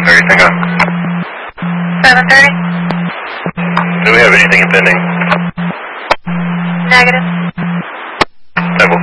7:30, Tango. 7:30? Do we have anything impending? Negative.